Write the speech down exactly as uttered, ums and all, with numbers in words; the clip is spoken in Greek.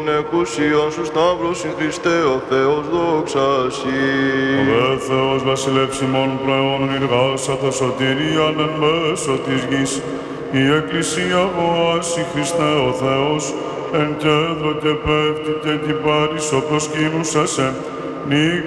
εκούσιον σου σταύρος συν Χριστέ ο Θεός δόξα Σοι. Ο δε Θεός βασιλεύς ημών προαιώνων ηργάσατο σωτηρίαν εν μέσω της γης. Η Εκκλησία βοάσει Χριστέ ο Θεός, εν κέντρο και πέφτει και την πάρεις ο προσκύνουσας εν